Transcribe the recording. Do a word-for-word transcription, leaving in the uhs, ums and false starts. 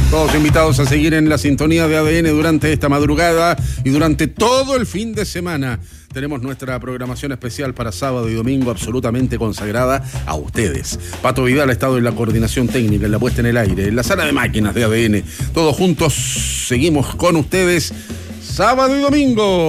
Todos invitados a seguir en la sintonía de A D N durante esta madrugada y durante todo el fin de semana. Tenemos nuestra programación especial para sábado y domingo absolutamente consagrada a ustedes. Pato Vidal ha estado en la coordinación técnica, en la puesta en el aire, en la sala de máquinas de A D N. Todos juntos seguimos con ustedes sábado y domingo.